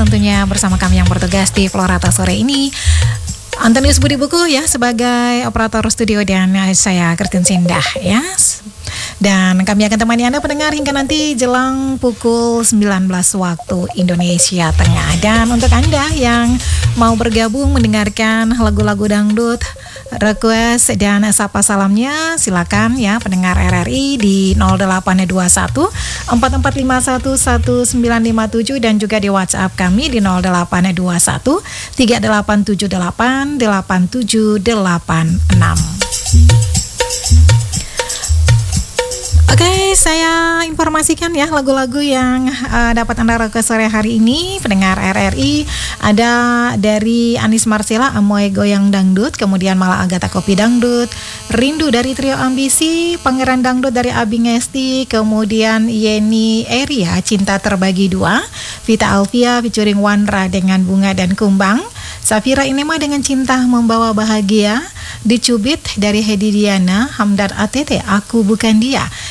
tentunya bersama kami yang bertugas di Florata sore ini. Antonius Budi Buku ya sebagai operator studio dan saya Christine Sindah ya. Dan kami akan temani Anda pendengar hingga nanti jelang pukul 19 waktu Indonesia Tengah. Dan untuk Anda yang mau bergabung mendengarkan lagu-lagu dangdut, request dan sapa salamnya silakan ya pendengar RRI di 0821 4451 1957 dan juga di WhatsApp kami di 0821 3878 8786. Oke, saya informasikan ya lagu-lagu yang dapat Anda request sore hari ini pendengar RRI. Ada dari Anis Marsela, Amoy Goyang Dangdut, kemudian Malah Agatha Kopi Dangdut, Rindu dari Trio Ambisi, Pangeran Dangdut dari Abi Ngesti, kemudian Yeni Eria, Cinta Terbagi Dua, Vita Alfia featuring Wandra dengan Bunga dan Kumbang, Safira Inema dengan Cinta Membawa Bahagia, Dicubit dari Hedi Diana, Hamdan ATT, Aku Bukan Dia,